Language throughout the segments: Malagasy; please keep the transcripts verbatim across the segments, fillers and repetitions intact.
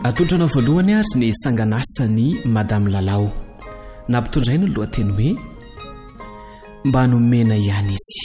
Atolotranao voalohany ary ny sanganasany Madame Lalao. Nampitondrainy ny lohateny hoe mba nomena ihany izy.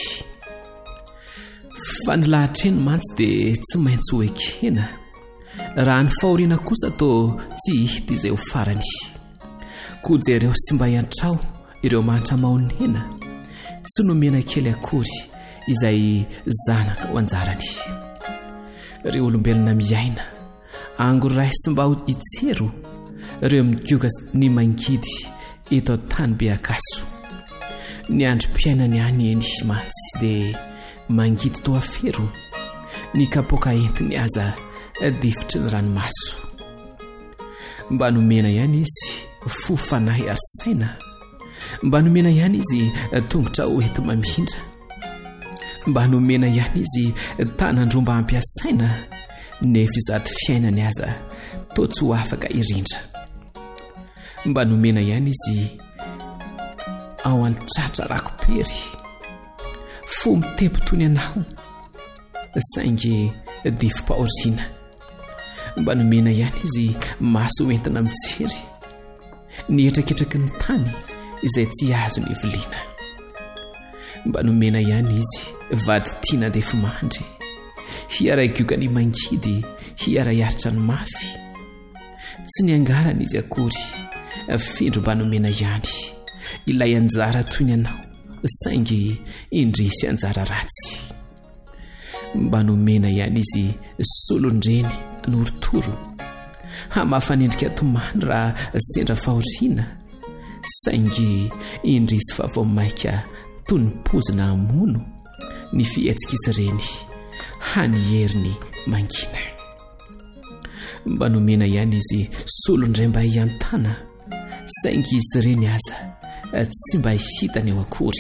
Fa ny lahatreny mantsy dia tsy maintsy hoekena. Raha ny fahoriana kosa to tsy hita izay ho farany. Koja ireo sy mba hiantrao ireo mantra maonena tsy nomena kely akory izay zanaka ho anjarany. Ireo olombelona miaina angoray sy mba hitsero ireo migioka ny mangidy eto an-tany be akaso. Ny androm-piainany any eny mantsy dia mangidy toa fero ny kapoka entiny aza difitry ny ranomaso. Mba nomena ihany izy fo fanahy ary saina. Mba nomena ihany izy tongotra hoety mamindra. Mba nomena ihany izy tanandromba ampiasaina nefa izato fiainany aza to tsy ho afaka irindra. Mba nomena ihany izy ao an-tratra rakopery fo mitepotony anao saingy difim-paoriana. Mba nomena ihany izy maso entina mijery ny etraketraky ny tany izay tsy azo ny viliana. Mba nomena ihany izy vady tiana defa mandry hiara-gioka ny mangidy hiara-hiaritra ny mafy. Tsy ny angarana izy akory findro mba nomena ihany ilay anjara toy ny anao saingy indrisy anjara ratsy. Mba nomena ihany izy solondreny norotoro hamafanendrika tomany raha sendra fahoriana saingy indrisy favao maika toy ny pozina amono ny fietsika izy reny hanyheriny mangina. Mba nomena ihany izy solondray mba hiantana saingy izy reny aza tsy mba hitany eo akory.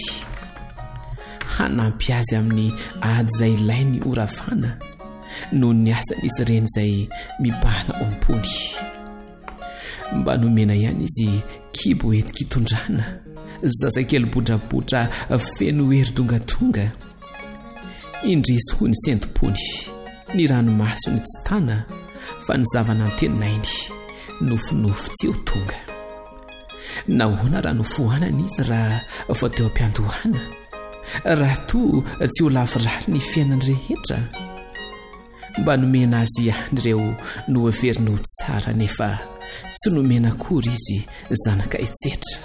Hanampy azy amin'ny ady izay ilainy oravana noho ny asan'izy reny izay mibahana ompony. Mba nomena ihany izy kibo etika hitondrana zazakely bodrabotra feno hery dongatonga indrisy ho ny sentim-pony ny ranomaso ny tsy tana fa ny zavanantenainy nofinofy tsy ho tonga. Nahoana raha nofohanana izy raha vao teo am-piandohana raha to tsy ho lavirary ny fiainany rehetra. Mba nomena azy ihany ireo no heveriny ho tsara nefa tsy nomena akory izy zanaka etsetra.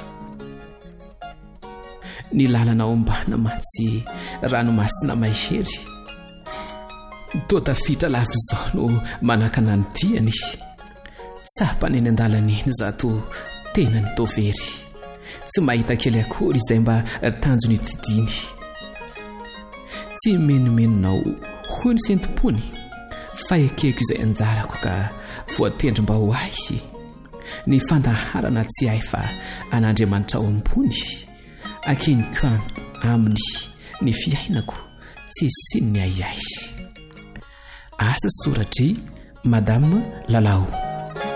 Ny lalana ombana mantsy ranomasina mahery to tafitra lavy izao no manakana ny diany. Tsapany eny an-dalana eny zato tena ny tovery tsy mahita kely akory izay mba tanjony didiny. Tsy menomenonao hoy ny sentim-pony fa ekeko izay anjarako ka voatendry mba ho ahy ny fandaharana tsy ahy fa an'Andriamanitra ao am-pony akeniko aminy ny fiainako tsy siny ny ahiahy. Asa soratry Madame Lalao.